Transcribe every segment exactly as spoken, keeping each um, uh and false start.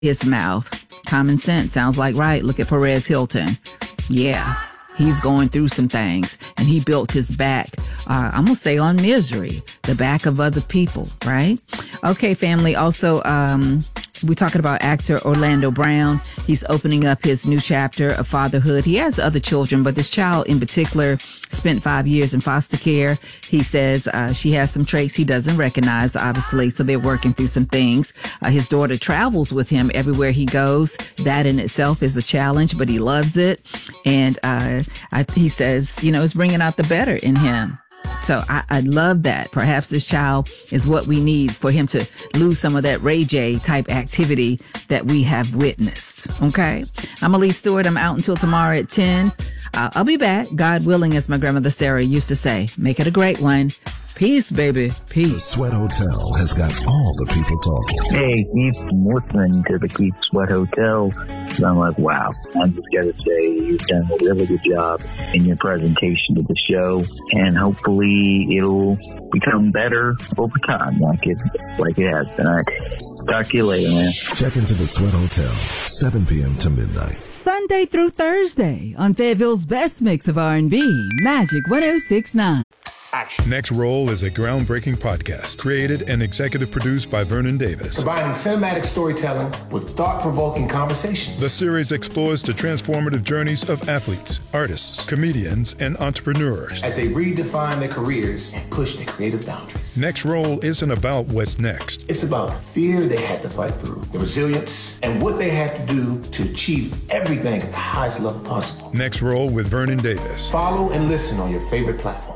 his mouth. Common sense sounds like right. Look at Perez Hilton. Yeah, he's going through some things, and he built his back, uh, I'm going to say on misery, the back of other people, right? Okay, family. Also, um, we're talking about actor Orlando Brown. He's opening up his new chapter of fatherhood. He has other children, but this child in particular spent five years in foster care. He says uh, she has some traits he doesn't recognize, obviously, so they're working through some things. Uh, his daughter travels with him everywhere he goes. That in itself is a challenge, but he loves it. And uh, I, he says, you know, it's bringing out the better in him. So I, I love that. Perhaps this child is what we need for him to lose some of that Ray J type activity that we have witnessed. Okay. I'm Elise Stewart. I'm out until tomorrow at ten. Uh, I'll be back, God willing, as my grandmother Sarah used to say. Make it a great one. Peace, baby. Peace. The Sweat Hotel has got all the people talking. Hey, Keith, I'm listening to the Keith Sweat Hotel. So I'm like, wow. I just got to say, you've done a really good job in your presentation of the show, and hopefully it'll become better over time, like it like it has been. All right. Talk to you later, man. Check into the Sweat Hotel, seven p.m. to midnight. Sunday through Thursday on Fayetteville's best mix of R and B, Magic one oh six point nine. Action. Next Roll is a groundbreaking podcast created and executive produced by Vernon Davis. Combining cinematic storytelling with thought-provoking conversations. The series explores the transformative journeys of athletes, artists, comedians, and entrepreneurs as they redefine their careers and push their creative boundaries. Next Roll isn't about what's next. It's about the fear they had to fight through, the resilience, and what they had to do to achieve everything at the highest level possible. Next Roll with Vernon Davis. Follow and listen on your favorite platform.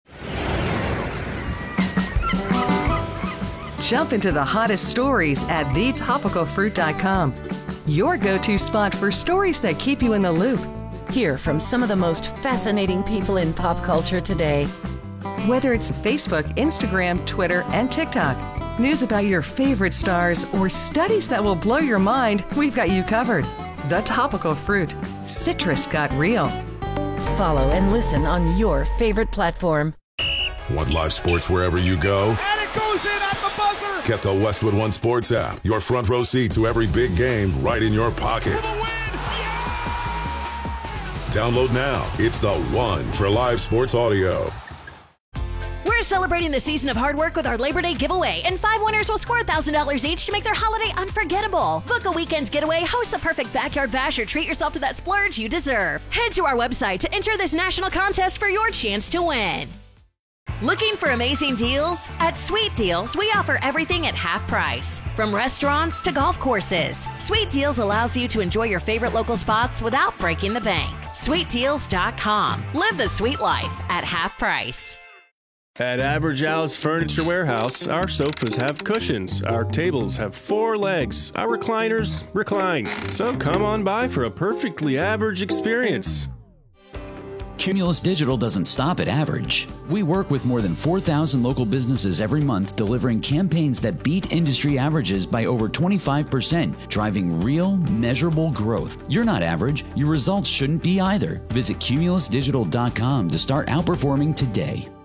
Jump into the hottest stories at the topical fruit dot com. Your go-to spot for stories that keep you in the loop. Hear from some of the most fascinating people in pop culture today. Whether it's Facebook, Instagram, Twitter, and TikTok, news about your favorite stars, or studies that will blow your mind, we've got you covered. The Topical Fruit. Citrus got real. Follow and listen on your favorite platform. Want live sports wherever you go? And it goes in at the buzzer! Get the Westwood One Sports app. Your front row seat to every big game right in your pocket. For the win! Yeah! Download now. It's the one for live sports audio. We're celebrating the season of hard work with our Labor Day giveaway, and five winners will score one thousand dollars each to make their holiday unforgettable. Book a weekend getaway, host the perfect backyard bash, or treat yourself to that splurge you deserve. Head to our website to enter this national contest for your chance to win. Looking for amazing deals? At Sweet Deals, we offer everything at half price, from restaurants to golf courses. Sweet Deals allows you to enjoy your favorite local spots without breaking the bank. sweet deals dot com. Live the sweet life at half price. At Average Al's Furniture Warehouse, our sofas have cushions, our tables have four legs, our recliners recline. So come on by for a perfectly average experience. Cumulus Digital doesn't stop at average. We work with more than four thousand local businesses every month, delivering campaigns that beat industry averages by over twenty-five percent, driving real, measurable growth. You're not average. Your results shouldn't be either. Visit cumulus digital dot com to start outperforming today.